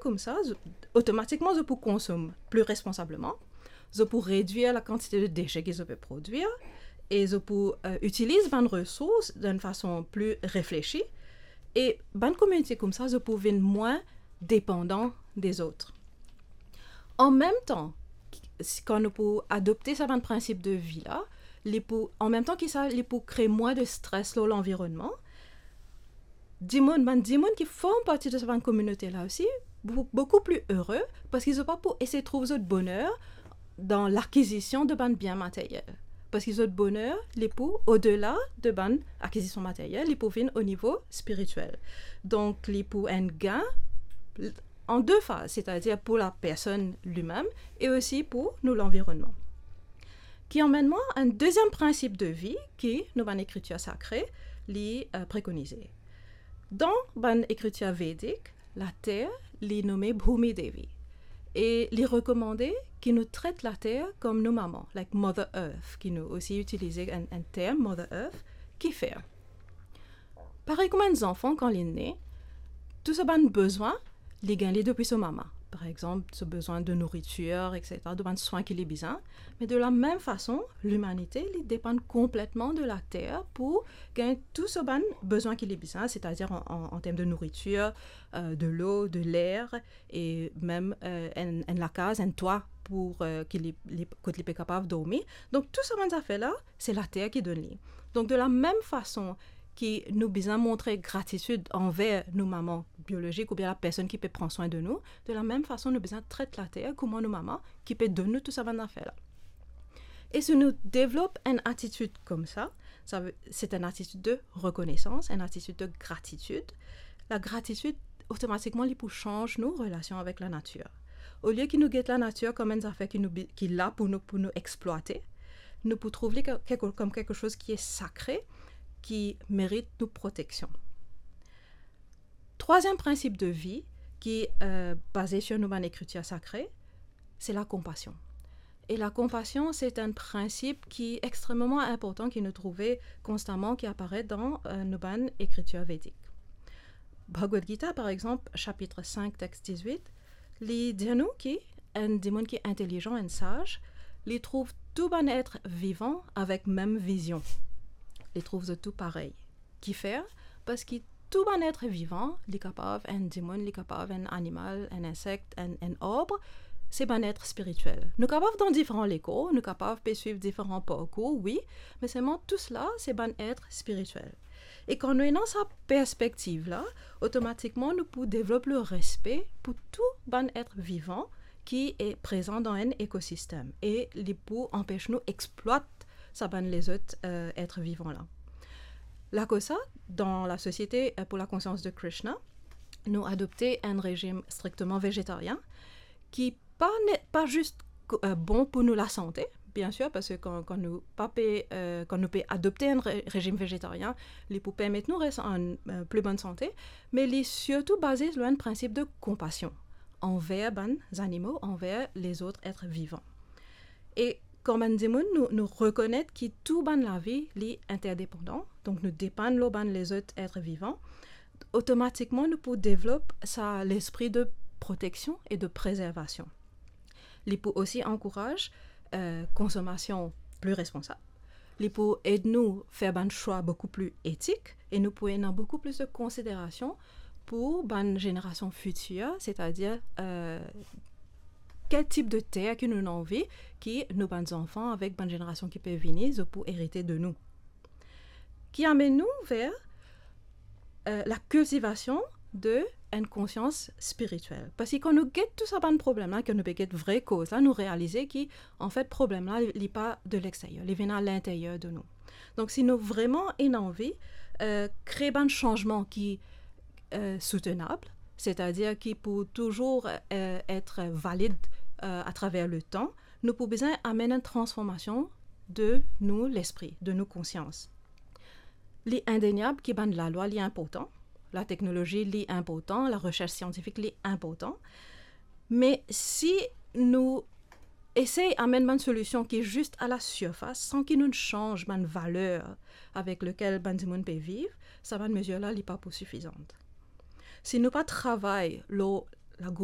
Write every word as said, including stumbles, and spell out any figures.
comme ça, je, automatiquement, je peux consommer plus responsablement. Je peux réduire la quantité de déchets que je peux produire et je peux euh, utiliser mes ressources d'une façon plus réfléchie. Et dans une communauté comme ça, je peux devenir moins dépendant des autres. En même temps, quand on peut adopter ce principe de vie-là, en même temps que ça, il peut créer moins de stress dans l'environnement. Des gens qui forment partie de cette communauté-là aussi, beaucoup plus heureux parce qu'ils n'ont pas pour essayer de trouver ce bonheur dans l'acquisition de biens matériels. Parce qu'ils ont le bonheur, les pour, au-delà de ban acquisition matérielle, les pour venir au niveau spirituel. Donc, les pour un gain en deux phases, c'est-à-dire pour la personne lui-même et aussi pour nous, l'environnement. Qui emmène moi un deuxième principe de vie qui, nous, dans l'écriture sacrée, les euh, préconisé. Dans l'écriture védique, la terre est nommée Bhumi Devi. Et les recommander qui nous traite la terre comme nos mamans, like Mother Earth, qui nous aussi utilisé un, un terme, Mother Earth, qui fait. Pareil comme un enfant quand il est né, tout ce ban besoin, les gagne depuis sa maman. Par exemple, ce besoin de nourriture, et cetera, de ban soins qu'il a besoin. Mais de la même façon, l'humanité il dépend complètement de la terre pour gagner tout ce ban besoin qu'il a besoin, c'est-à-dire en, en, en termes de nourriture, euh, de l'eau, de l'air et même euh, en, en la case, un toit pour euh, qu'il est capable de dormir. Donc, tout ce ban affaires-là, c'est la terre qui donne. Donc, de la même façon qui nous besoin montrer gratitude envers nos mamans biologiques ou bien la personne qui peut prendre soin de nous, de la même façon, nous besoin traiter la terre comme nos mamans qui peut donner tout ça dans affaire-là. Et si nous développons une attitude comme ça, ça veut, c'est une attitude de reconnaissance, une attitude de gratitude. La gratitude, automatiquement, elle peut changer nos relations avec la nature. Au lieu qu'il nous guette la nature comme une affaire qui nous qui est là pour nous, pour nous exploiter, nous pouvons trouver quelque, comme quelque chose qui est sacré, qui mérite nos protections. Troisième principe de vie qui est euh, basé sur nos écritures sacrées, c'est la compassion. Et la compassion, c'est un principe qui est extrêmement important, qui nous trouve constamment, qui apparaît dans euh, nos écritures védiques. Bhagavad Gita, par exemple, chapitre cinq, texte dix-huit, les dit-nous qu'un démon qui est intelligent et sage, les trouve tout bon être vivant avec même vision. Les trouve tout pareil. Qui fait? Parce que tout bon être vivant, les capable, un démon, les capable, un animal, un insecte, un, un arbre, c'est bon être spirituel. Nous capables dans différents échos, nous capables de suivre différents parcours, oui, mais seulement tout cela, c'est bon être spirituel. Et quand nous sommes dans cette perspective-là, automatiquement, nous pouvons développer le respect pour tout bon être vivant qui est présent dans un écosystème. Et les pour empêcher nous d'exploiter ça ban les autres euh, êtres vivants-là. Là que ça, dans la société pour la conscience de Krishna, nous adoptons un régime strictement végétarien qui n'est pas, pas juste euh, bon pour nous la santé, bien sûr, parce que quand, quand nous pouvons euh, adopter un ré- régime végétarien, il peut permettre nous rester en euh, plus bonne santé, mais il est surtout basé sur un principe de compassion envers les animaux, envers les autres êtres vivants. Et comme un démon, nous, nous reconnaître que tout ban la vie est interdépendant, donc nous dépendons de les autres êtres vivants, automatiquement nous pouvons développer ça, l'esprit de protection et de préservation. Il peut aussi encourager euh, consommation plus responsable. Il peut aider nous à faire un choix beaucoup plus éthique et nous pouvons avoir beaucoup plus de considération pour une génération future, c'est-à-dire euh, quel type de terre que nous avons envie, qui nos bons enfants, avec une génération qui peut venir, pour hériter de nous. Qui amène nous vers euh, la cultivation d'une conscience spirituelle. Parce que quand nous guettons tout ça, un problème-là, que nous guettons vraie cause, là, nous réalisons que, en fait, le problème-là, il n'est pas de l'extérieur, il vient à l'intérieur de nous. Donc, si nous vraiment une envie, euh, créer un changement qui est euh, soutenable, c'est-à-dire qui peut toujours euh, être valide euh, à travers le temps, nous pouvons besoin amener une transformation de nous, l'esprit, de nos consciences. L'indéniable qui est la loi, est important, la technologie est important, la recherche scientifique est important, mais si nous essayons d'amener une solution qui est juste à la surface, sans qu'il nous change une valeur avec laquelle le monde peut vivre, cette mesure-là n'est pas suffisante. Si nous ne travaillons pas la